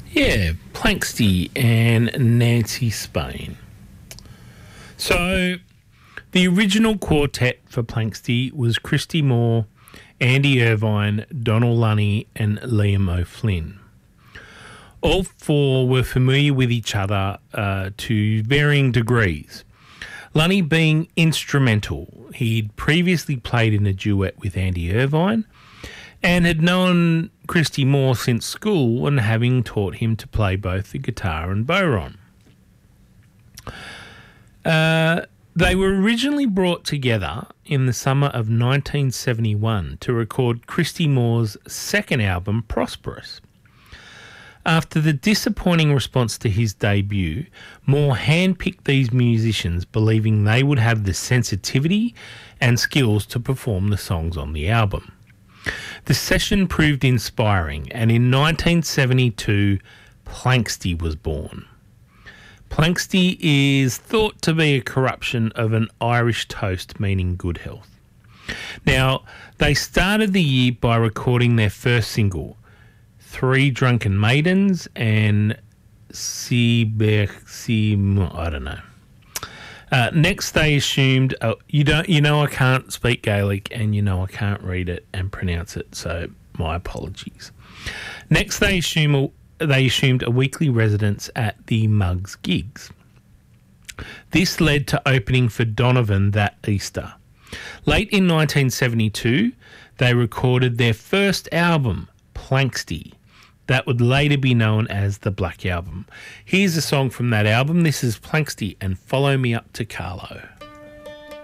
Yeah, Planksty and Nancy Spain. So, the original quartet for Planksty was Christy Moore, Andy Irvine, Donald Lunny, and Liam O'Flynn. All four were familiar with each other to varying degrees. Lunny being instrumental. He'd previously played in a duet with Andy Irvine and had known Christy Moore since school and having taught him to play both the guitar and bodhrán. They were originally brought together in the summer of 1971 to record Christy Moore's second album, Prosperous. After the disappointing response to his debut, Moore handpicked these musicians, believing they would have the sensitivity and skills to perform the songs on the album. The session proved inspiring, and in 1972, Planksty was born. Planksty is thought to be a corruption of an Irish toast meaning good health. Now, they started the year by recording their first single, Three Drunken Maidens and I don't know. Next, they assumed, I can't speak Gaelic and I can't read it and pronounce it, so my apologies. Next, they assumed a weekly residence at the Mugs gigs. This led to opening for Donovan that Easter. Late in 1972, they recorded their first album, Planksty, that would later be known as the Black Album. Here's a song from that album. This is Planksty and Follow Me Up to Carlo.